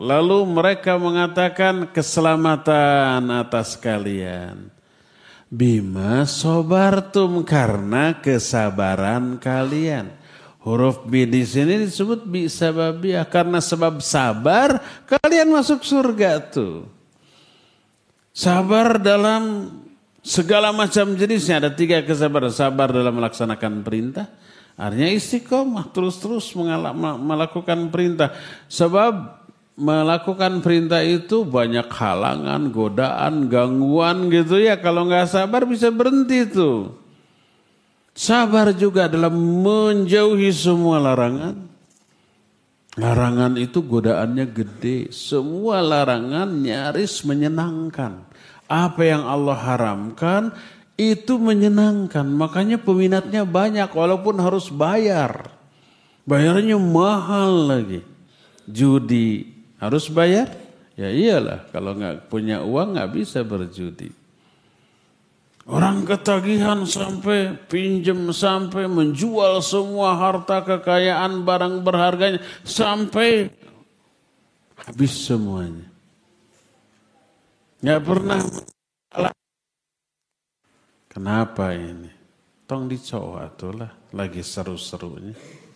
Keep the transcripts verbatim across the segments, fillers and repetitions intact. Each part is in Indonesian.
Lalu mereka mengatakan keselamatan atas kalian. Bima sobartum, karena kesabaran kalian. Huruf B di sini disebut bi sababiyah, karena sebab sabar kalian masuk surga tuh. Sabar dalam segala macam jenisnya, ada tiga kesabaran. Sabar dalam melaksanakan perintah, artinya istiqomah terus-terus melakukan perintah. Sebab melakukan perintah itu banyak halangan, godaan, gangguan gitu ya. Kalau nggak sabar bisa berhenti tuh. Sabar juga dalam menjauhi semua larangan. Larangan itu godaannya gede. Semua larangan nyaris menyenangkan. Apa yang Allah haramkan itu menyenangkan. Makanya peminatnya banyak walaupun harus bayar. Bayarnya mahal lagi. Judi harus bayar? Ya iyalah, kalau nggak punya uang nggak bisa berjudi. Orang ketagihan sampai pinjam, sampai menjual semua harta kekayaan, barang berharganya, sampai habis semuanya. Nggak pernah. Kenapa ini? Tong dicoba tuh lah, lagi seru-serunya.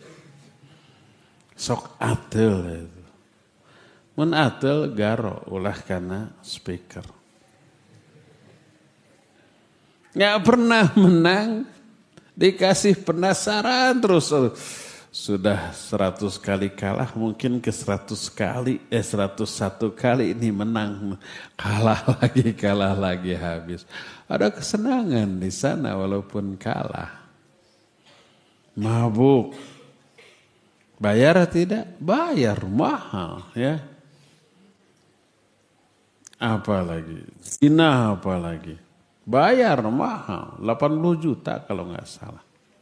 Sok adil itu. Mun atel garo ulah karena speaker. Nggak pernah menang, dikasih penasaran terus. Sudah seratus kali kalah, mungkin ke seratus kali, eh seratus satu kali ini menang. Kalah lagi, kalah lagi habis. Ada kesenangan di sana walaupun kalah. Mabuk. Bayar tidak? Bayar, mahal ya. Apalagi, zina apalagi. Bayar mahal, delapan puluh juta kalau nggak salah.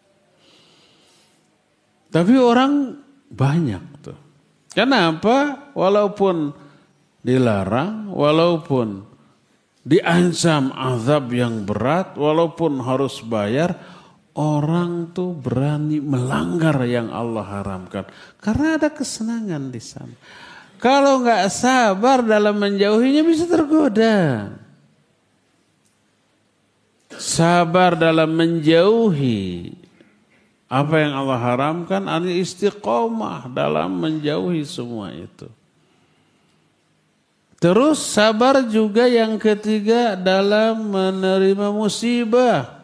Tapi orang banyak tuh. Kenapa? Walaupun dilarang, walaupun diancam azab yang berat, walaupun harus bayar, orang tuh berani melanggar yang Allah haramkan. Karena ada kesenangan di sana. Kalau nggak sabar dalam menjauhinya bisa tergoda. Sabar dalam menjauhi apa yang Allah haramkan, artinya istiqomah dalam menjauhi semua itu. Terus sabar juga yang ketiga dalam menerima musibah.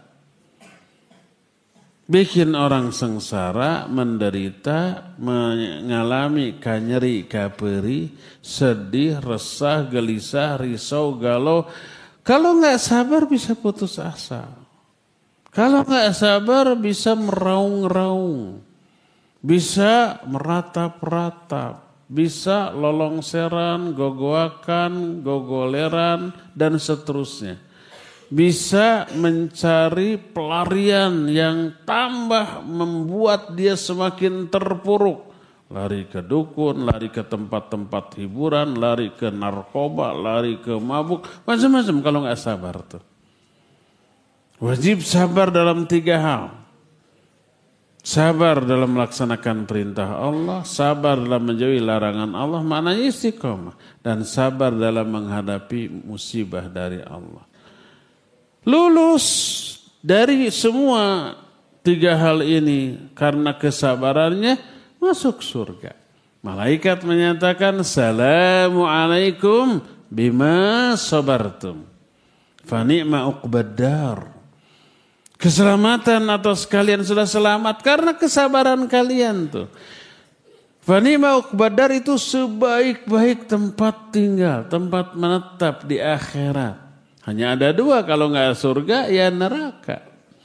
Bikin orang sengsara, menderita, mengalami kanyeri, kaperi, sedih, resah, gelisah, risau, galau. Kalau nggak sabar bisa putus asa. Kalau nggak sabar bisa meraung-raung. Bisa meratap-ratap. Bisa lolongseran, gogoakan, gogoleran, dan seterusnya. Bisa mencari pelarian yang tambah membuat dia semakin terpuruk. Lari ke dukun, lari ke tempat-tempat hiburan, lari ke narkoba, lari ke mabuk, macam-macam kalau nggak sabar tuh. Wajib sabar dalam tiga hal. Sabar dalam melaksanakan perintah Allah, sabar dalam menjauhi larangan Allah, maknanya istiqomah. Dan sabar dalam menghadapi musibah dari Allah. Lulus dari semua tiga hal ini karena kesabarannya masuk surga. Malaikat menyatakan Assalamualaikum bima sabartum. Fa ni'ma uqbaddar. Keselamatan atas kalian sudah selamat karena kesabaran kalian tuh. Fa ni'ma uqbaddar itu sebaik-baik tempat tinggal, tempat menetap di akhirat. Hanya ada dua, kalau nggak surga ya neraka.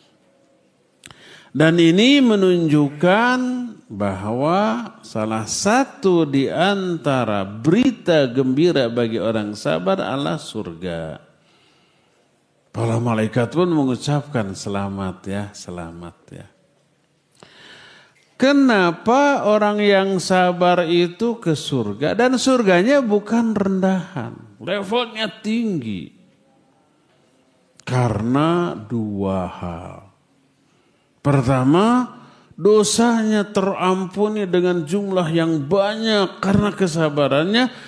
Dan ini menunjukkan bahwa salah satu di antara berita gembira bagi orang sabar adalah surga. Para malaikat pun mengucapkan selamat ya, selamat ya. Kenapa orang yang sabar itu ke surga? Dan surganya bukan rendahan, levelnya tinggi. Karena dua hal. Pertama, dosanya terampuni dengan jumlah yang banyak karena kesabarannya.